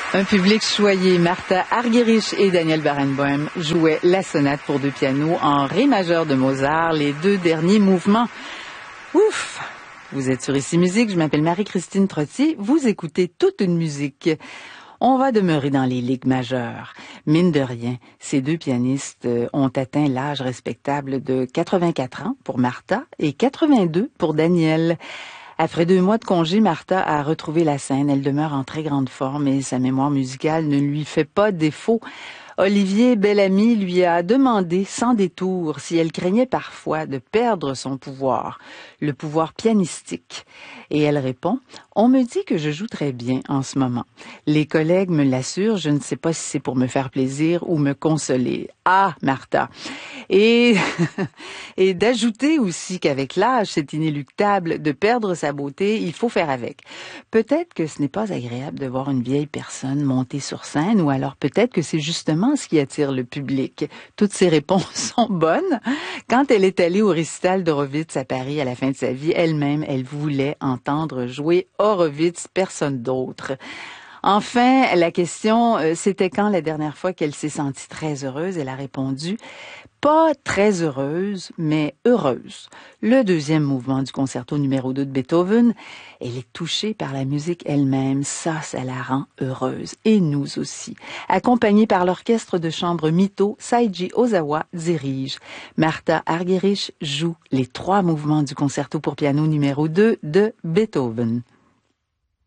Un public choyé, Martha Argerich et Daniel Barenboim jouaient la sonate pour deux pianos en ré majeur de Mozart, les deux derniers mouvements. Ouf! Vous êtes sur Ici Musique, je m'appelle Marie-Christine Trottier, vous écoutez toute une musique. On va demeurer dans les ligues majeures. Mine de rien, ces deux pianistes ont atteint l'âge respectable de 84 ans pour Martha et 82 pour Daniel. Après 2 mois de congé, Martha a retrouvé la scène. Elle demeure en très grande forme et sa mémoire musicale ne lui fait pas défaut. Olivier Bellamy lui a demandé sans détour si elle craignait parfois de perdre son pouvoir, le pouvoir pianistique. Et elle répond « On me dit que je joue très bien en ce moment. Les collègues me l'assurent, je ne sais pas si c'est pour me faire plaisir ou me consoler. » Ah, Martha! Et d'ajouter aussi qu'avec l'âge, c'est inéluctable de perdre sa beauté, il faut faire avec. Peut-être que ce n'est pas agréable de voir une vieille personne monter sur scène, ou alors peut-être que c'est justement ce qui attire le public. Toutes ces réponses sont bonnes. Quand elle est allée au récital d'Horowitz à Paris à la fin de sa vie, elle-même, elle voulait entendre jouer Horowitz, personne d'autre. Enfin, la question, c'était quand la dernière fois qu'elle s'est sentie très heureuse? Elle a répondu, pas très heureuse, mais heureuse. Le deuxième mouvement du concerto numéro 2 de Beethoven, elle est touchée par la musique elle-même. Ça la rend heureuse. Et nous aussi. Accompagnée par l'orchestre de chambre Mito, Seiji Ozawa dirige. Martha Argerich joue les 3 mouvements du concerto pour piano numéro 2 de Beethoven.